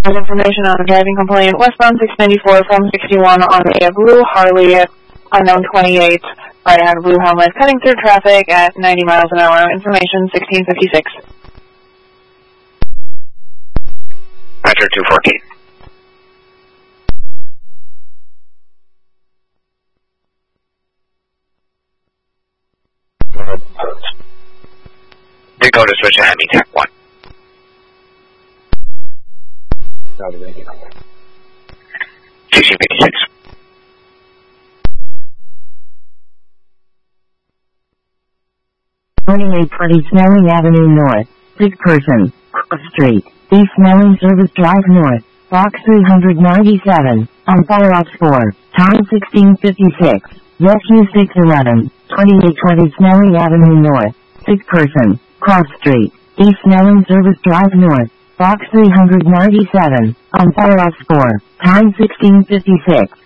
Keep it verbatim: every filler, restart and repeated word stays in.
Information on a driving complaint westbound six ninety-four from sixty-one on a blue Harley, unknown twenty-eight, right out of blue helmet, cutting through traffic at ninety miles an hour. Information sixteen fifty-six. Roger, two fourteen. Dakota switch to Hemi Tech one. sixteen fifty-six. twenty-eight twenty Snelling Avenue North, six person, Cross Street, East Snelling Service Drive North, Box three ninety-seven, on Fire Ops four, time sixteen fifty-six, Rescue six eleven, twenty-eight twenty Snelling Avenue North, six person, Cross Street, East Snelling Service Drive North, Box three ninety-seven, on Fire Ops four, time sixteen fifty-six.